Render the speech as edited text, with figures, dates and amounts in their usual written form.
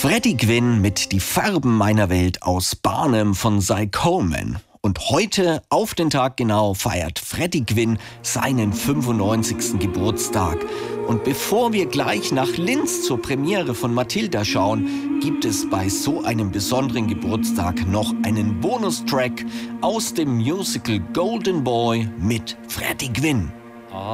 Freddie Gwynn mit Die Farben meiner Welt aus Barnum von Cy Coleman. Und heute, auf den Tag genau, feiert Freddie Gwynn seinen 95. Geburtstag. Und bevor wir gleich nach Linz zur Premiere von Matilda schauen, gibt es bei so einem besonderen Geburtstag noch einen Bonustrack aus dem Musical Golden Boy mit Freddie Gwynn.